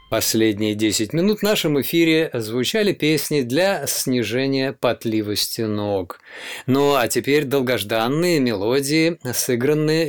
Последние 10 минут в нашем эфире звучали песни для снижения потливости ног. Ну а теперь долгожданные мелодии, сыгранные